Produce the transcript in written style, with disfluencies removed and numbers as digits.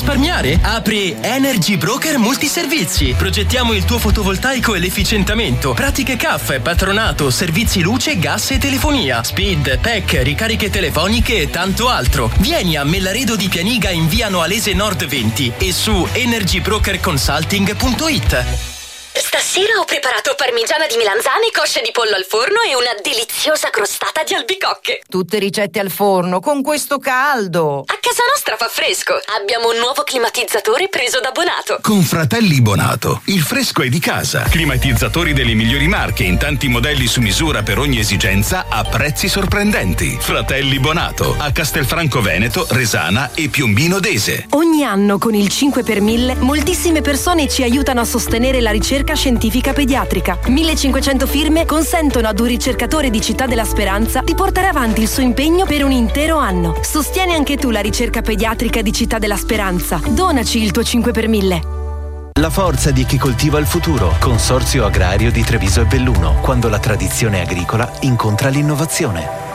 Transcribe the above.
risparmiare? Apri Energy Broker Multiservizi. Progettiamo il tuo fotovoltaico e l'efficientamento. Pratiche CAF, patronato, servizi luce, gas e telefonia, speed, PEC, ricariche telefoniche e tanto altro. Vieni a Mellaredo di Pianiga in via Noalese Nord 20 e su energybrokerconsulting.it. Stasera ho preparato parmigiana di melanzane, cosce di pollo al forno e una deliziosa crostata di albicocche. Tutte ricette al forno, con questo caldo. A casa nostra fa fresco. Abbiamo un nuovo climatizzatore preso da Bonato. Con Fratelli Bonato, il fresco è di casa. Climatizzatori delle migliori marche in tanti modelli su misura per ogni esigenza a prezzi sorprendenti. Fratelli Bonato, a Castelfranco Veneto, Resana e Piombino Dese. Ogni anno con il 5 per 1000 moltissime persone ci aiutano a sostenere la ricerca scientifica pediatrica. 1500 firme consentono ad un ricercatore di Città della Speranza di portare avanti il suo impegno per un intero anno. Sostieni anche tu la ricerca pediatrica di Città della Speranza. Donaci il tuo 5 per 1000. La forza di chi coltiva il futuro. Consorzio Agrario di Treviso e Belluno. Quando la tradizione agricola incontra l'innovazione.